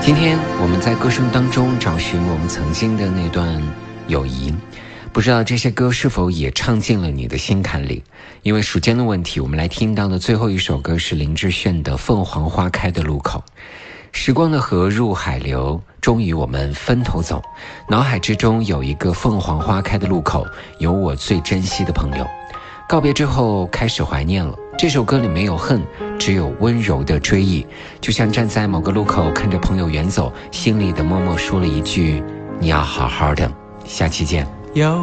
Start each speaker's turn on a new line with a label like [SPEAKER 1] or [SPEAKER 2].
[SPEAKER 1] 今天我们在歌声当中找寻我们曾经的那段友谊，不知道这些歌是否也唱进了你的心坎里。因为时间的问题，我们来听到的最后一首歌是林志炫的《凤凰花开的路口》。时光的河入海流，终于我们分头走，脑海之中有一个凤凰花开的路口，有我最珍惜的朋友。告别之后开始怀念了，这首歌里没有恨，只有温柔的追忆，就像站在某个路口看着朋友远走，心里的默默说了一句你要好好的。下期见。